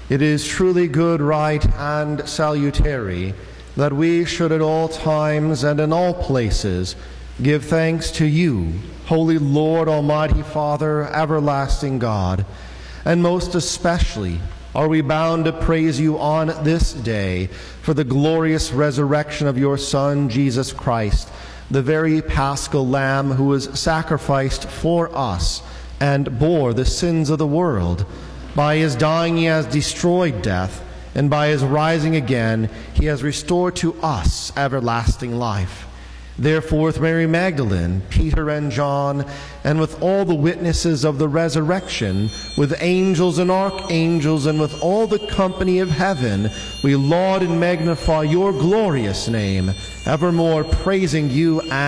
It is truly good, right, and salutary that we should at all times and in all places give thanks to you, Holy Lord, Almighty Father, everlasting God, and most especially are we bound to praise you on this day for the glorious resurrection of your Son, Jesus Christ, the very Paschal Lamb who was sacrificed for us and bore the sins of the world. By his dying he has destroyed death, and by his rising again he has restored to us everlasting life. Therefore, with Mary Magdalene, Peter and John, and with all the witnesses of the resurrection, with angels and archangels, and with all the company of heaven, we laud and magnify your glorious name, evermore praising you and